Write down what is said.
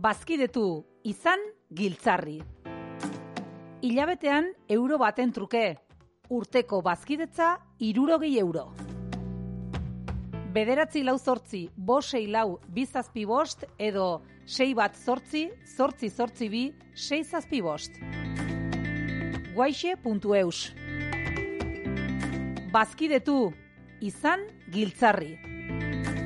Bazkidetu izan giltzarri. Hilabetean euro baten truke. Urteko bazkidetza 60 euro. 9-4-5-6-lau-2-7-5 edo 6-1-8-8-2-6-7-5. Guaixe.eus. Bazkidetu izan giltzarri.